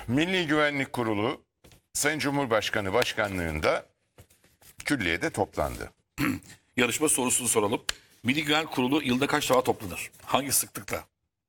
Milli Güvenlik Kurulu Sayın Cumhurbaşkanı başkanlığında külliyede toplandı. Yarışma sorusunu soralım. Milli Güvenlik Kurulu yılda kaç defa toplanır? Hangi sıklıkta?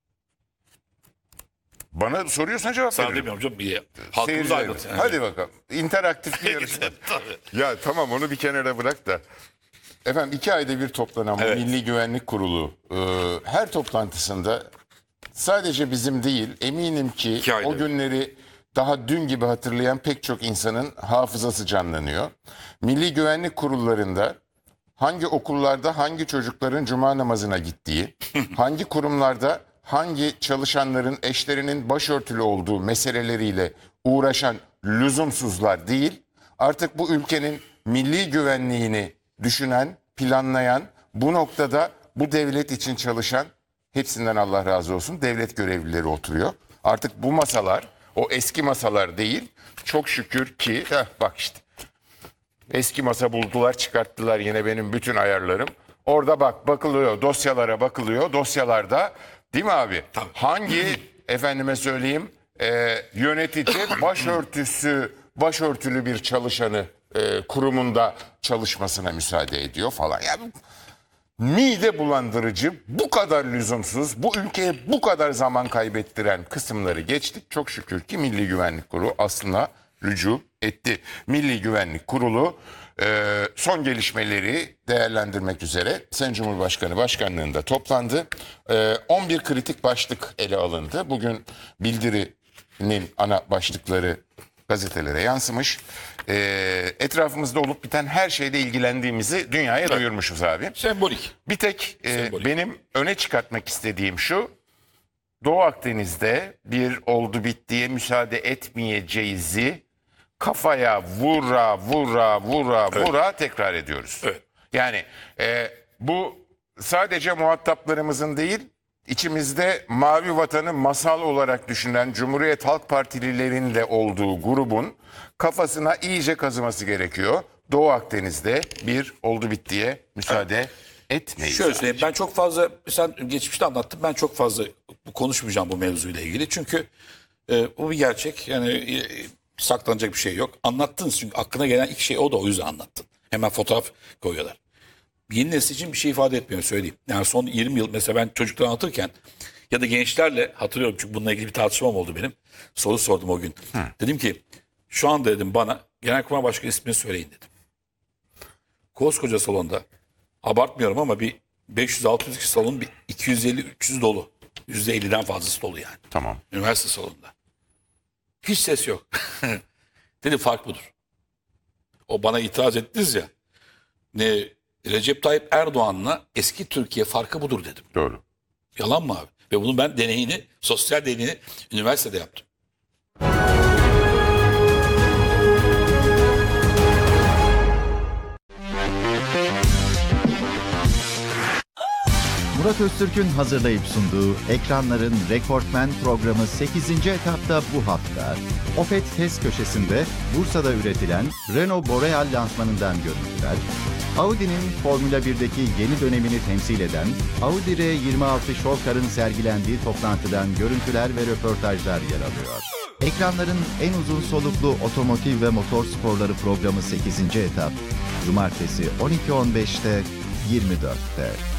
Bana soruyorsan cevap Sana veririm. demiyorum canım. Bir halkımıza Seyircilerine. aydınlat. Yani. Hadi bakalım. İnteraktif bir yarışma. Tabii. Ya tamam, onu bir kenara bırak da. Efendim 2 ayda bir toplanan bu Evet. Milli Güvenlik Kurulu her toplantısında sadece bizim değil, eminim ki 2 ayda o bir. günleri daha dün gibi hatırlayan pek çok insanın hafızası canlanıyor. Milli Güvenlik Kurullarında hangi okullarda hangi çocukların cuma namazına gittiği, hangi kurumlarda hangi çalışanların eşlerinin başörtülü olduğu meseleleriyle uğraşan lüzumsuzlar değil, artık bu ülkenin milli güvenliğini düşünen, planlayan, bu noktada bu devlet için çalışan, hepsinden Allah razı olsun, devlet görevlileri oturuyor. Artık bu masalar o eski masalar değil, çok şükür ki bak işte eski masa buldular, çıkarttılar yine benim bütün ayarlarım. Orada bakılıyor, dosyalara bakılıyor. Dosyalarda değil mi abi? Tabii. Hangi efendime söyleyeyim yönetici başörtülü bir çalışanı kurumunda çalışmasına müsaade ediyor falan. Yani mide bulandırıcı, bu kadar lüzumsuz, bu ülkeye bu kadar zaman kaybettiren kısımları geçtik. Çok şükür ki Milli Güvenlik Kurulu aslında rücu etti. Milli Güvenlik Kurulu son gelişmeleri değerlendirmek üzere Sayın Cumhurbaşkanı başkanlığında toplandı. 11 kritik başlık ele alındı. Bugün bildirinin ana başlıkları gazetelere yansımış. Etrafımızda olup biten her şeyde ilgilendiğimizi dünyaya duyurmuşuz abi. Sembolik. Bir tek Sembolik. benim öne çıkartmak istediğim şu: Doğu Akdeniz'de bir oldu bittiye müsaade etmeyeceğizi kafaya vura tekrar ediyoruz. Evet. Yani bu sadece muhataplarımızın değil, içimizde mavi vatanı masal olarak düşünen Cumhuriyet Halk Partililerin de olduğu grubun kafasına iyice kazıması gerekiyor. Doğu Akdeniz'de bir oldu bittiye müsaade etmeyiz. Şöyle söyleyeyim, ben çok fazla, sen geçmişte anlattın, ben çok fazla konuşmayacağım bu mevzuyla ilgili. Çünkü bu bir gerçek, yani saklanacak bir şey yok. Anlattın çünkü aklına gelen ilk şey o, da o yüzden anlattın. Hemen fotoğraf koyuyorlar. Yeni nesil için bir şey ifade etmiyor, söyleyeyim. Yani son 20 yıl mesela ben çocuklara anlatırken ya da gençlerle hatırlıyorum, çünkü bununla ilgili bir tartışmam oldu benim. Soru sordum o gün. Dedim ki şu anda dedim bana Genelkurmay Başkanı ismini söyleyin dedim. Koskoca salonda, abartmıyorum ama bir 500-600 kişi salonun bir 250-300 dolu. %50'den fazlası dolu yani. Tamam. Üniversite salonunda. Hiç ses yok. Dedi fark budur. O bana itiraz ettiniz ya. Ne Recep Tayyip Erdoğan'la eski Türkiye farkı budur dedim. Doğru. Yalan mı abi? Ve bunun ben deneyini, sosyal deneyini üniversitede yaptım. Murat Öztürk'ün hazırlayıp sunduğu Ekranların Rekortmen programı 8. etapta bu hafta Opet test köşesinde Bursa'da üretilen Renault Boreal lansmanından görüntüler, Audi'nin Formula 1'deki yeni dönemini temsil eden Audi R26 Showcar'ın sergilendiği toplantıdan görüntüler ve röportajlar yer alıyor. Ekranların en uzun soluklu otomotiv ve motor sporları programı 8. etap, Cumartesi 12.15'te 24'te.